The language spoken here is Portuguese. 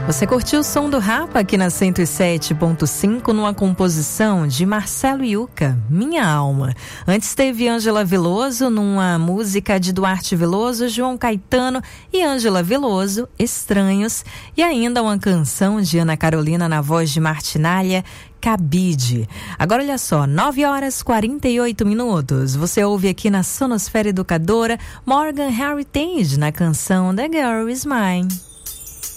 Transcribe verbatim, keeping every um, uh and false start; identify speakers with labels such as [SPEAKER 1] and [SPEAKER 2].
[SPEAKER 1] Você curtiu o som do Rapa aqui na cento e sete ponto cinco numa composição de Marcelo Yuca, Minha Alma. Antes teve Ângela Veloso numa música de Duarte Veloso, João Caetano e Ângela Veloso, Estranhos. E ainda uma canção de Ana Carolina na voz de Martinalha, Cabide. Agora olha só, nove horas e quarenta e oito minutos. Você ouve aqui na Sonosfera Educadora Morgan Heritage na canção The Girl Is Mine.